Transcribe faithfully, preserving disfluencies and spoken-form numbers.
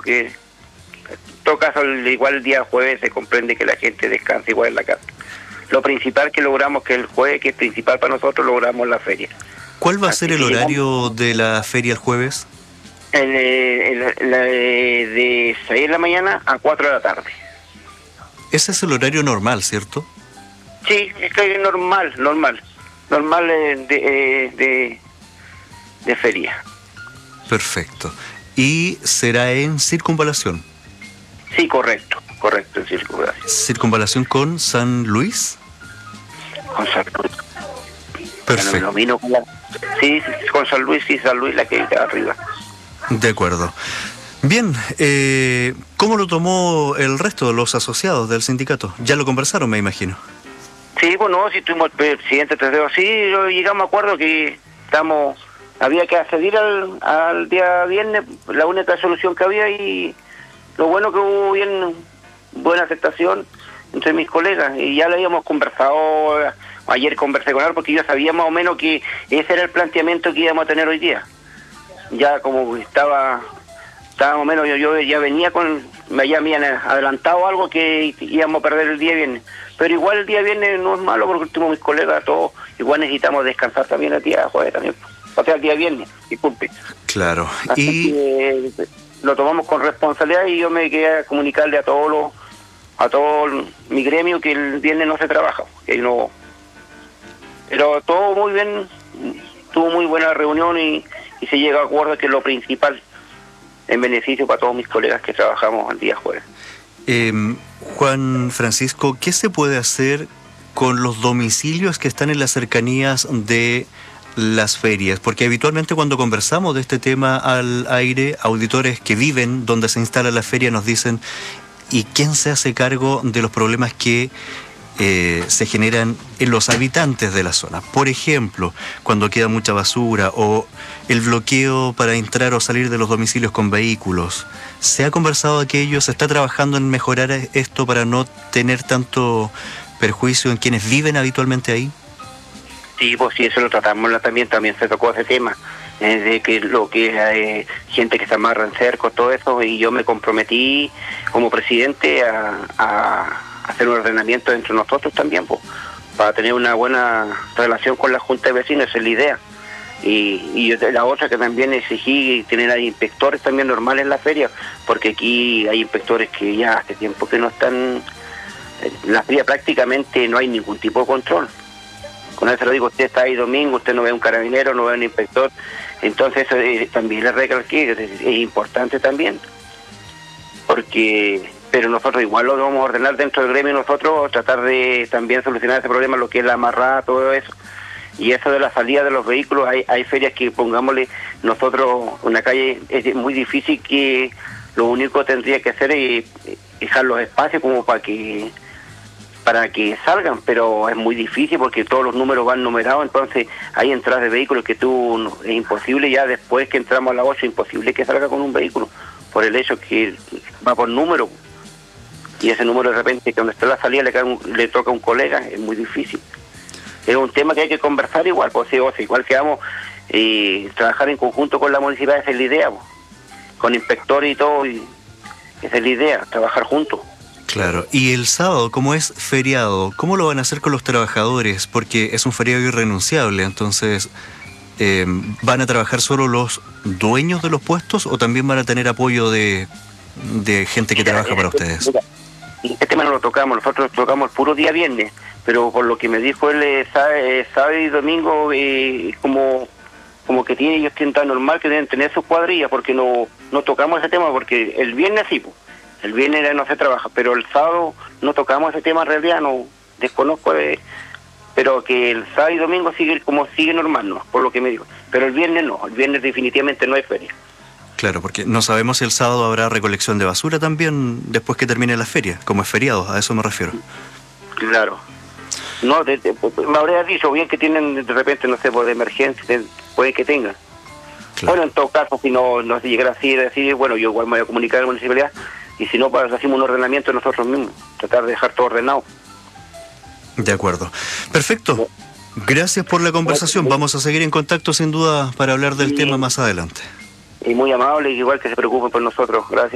que en todo caso igual el día jueves se comprende que la gente descansa igual en la casa. Lo principal que logramos que el jueves, que es principal para nosotros, logramos la feria. ¿Cuál va a Así ser el horario de la feria el jueves? El, el, el, la de, de seis de la mañana a cuatro de la tarde. Ese es el horario normal, ¿cierto? Sí, es que es normal, normal. Normal de, de, de, de feria. Perfecto. ¿Y será en Circunvalación? Sí, correcto, correcto, en Circunvalación. ¿Circunvalación con San Luis? Con San Luis. Perfecto. Lo vino con la... Sí, sí, con San Luis, sí, San Luis, la que está arriba. De acuerdo. Bien, eh, ¿cómo lo tomó el resto de los asociados del sindicato? Ya lo conversaron, me imagino. Sí, bueno, sí tuvimos el presidente Tadeo, sí, llegamos a acuerdo que estamos, había que acceder al, al día viernes, la única solución que había, y lo bueno que hubo bien buena aceptación entre mis colegas, y ya lo habíamos conversado, ayer conversé con él porque yo sabía más o menos que ese era el planteamiento que íbamos a tener hoy día. Ya como estaba, estaba más o menos, yo, yo ya venía con, ya me habían adelantado algo que íbamos a perder el día viernes. Pero igual el día viernes no es malo porque último mis colegas todos igual necesitamos descansar también el día jueves también. O sea, el día viernes, disculpe. Claro. Así y que lo tomamos con responsabilidad y yo me quería comunicarle a todos los, a todo mi gremio que el viernes no se trabaja, que no. Pero todo muy bien, tuvo muy buena reunión y, y se llega a acuerdo que es lo principal en beneficio para todos mis colegas que trabajamos el día jueves. Eh, Juan Francisco, ¿qué se puede hacer con los domicilios que están en las cercanías de las ferias? Porque habitualmente cuando conversamos de este tema al aire, auditores que viven donde se instala la feria nos dicen: ¿y quién se hace cargo de los problemas que eh, se generan en los habitantes de la zona? Por ejemplo, cuando queda mucha basura o el bloqueo para entrar o salir de los domicilios con vehículos. ¿Se ha conversado aquello? ¿Se está trabajando en mejorar esto para no tener tanto perjuicio en quienes viven habitualmente ahí? Sí, pues sí, eso lo tratamos también, también se tocó ese tema, eh, de que lo que eh, gente que se amarra en cerco, todo eso, y yo me comprometí como presidente a, a hacer un ordenamiento entre nosotros también, pues, para tener una buena relación con la Junta de Vecinos, esa es la idea. Y, y la otra que también exigí tener a inspectores también normales en la feria, porque aquí hay inspectores que ya hace tiempo que no están en la feria, prácticamente no hay ningún tipo de control. Con eso lo digo, usted está ahí domingo, usted no ve un carabinero, no ve un inspector, entonces eso eh, también le recalqué, es, es importante también, porque pero nosotros igual lo vamos a ordenar dentro del gremio, nosotros tratar de también solucionar ese problema, lo que es la amarrada, todo eso. Y eso de la salida de los vehículos, hay, hay ferias que, pongámosle, nosotros, una calle, es muy difícil, que lo único que tendría que hacer es dejar los espacios como para que para que salgan, pero es muy difícil porque todos los números van numerados, entonces hay entradas de vehículos que tú, es imposible ya después que entramos a las ocho, es imposible que salga con un vehículo, por el hecho que va por número, y ese número de repente, que donde está la salida le, cae un, le toca a un colega, es muy difícil. Es un tema que hay que conversar igual, pues sí, o sea, igual que vamos y trabajar en conjunto con la municipalidad, esa es la idea, pues, con inspectores y todo, y esa es la idea, trabajar juntos. Claro, y el sábado, como es feriado, ¿cómo lo van a hacer con los trabajadores? Porque es un feriado irrenunciable, entonces, eh, ¿van a trabajar solo los dueños de los puestos o también van a tener apoyo de, de gente que mira, trabaja para eh, ustedes? Mira, este tema no lo tocamos, nosotros tocamos el puro día viernes, pero por lo que me dijo él, eh, sabe, sábado y domingo, eh, como como que tiene, ellos tienen tan normal que deben tener sus cuadrillas, porque no no tocamos ese tema, porque el viernes sí, pues, el viernes no se trabaja, pero el sábado no tocamos ese tema, en realidad no desconozco, de, pero que el sábado y domingo sigue como sigue normal, no, por lo que me dijo, pero el viernes no, el viernes definitivamente no hay feria. Claro, porque no sabemos si el sábado habrá recolección de basura también después que termine la feria, como es feriado, a eso me refiero. Claro. No, de, de, me habría dicho bien que tienen de repente, no sé, por de emergencia, de, puede que tengan. Claro. Bueno, en todo caso, si no, no se llegara así, decir, bueno, yo igual me voy a comunicar a la municipalidad, y si no, pues hacemos un ordenamiento nosotros mismos, tratar de dejar todo ordenado. De acuerdo. Perfecto. Gracias por la conversación. Vamos a seguir en contacto sin duda para hablar del sí. tema más adelante. Y muy amable, igual que se preocupen por nosotros. Gracias.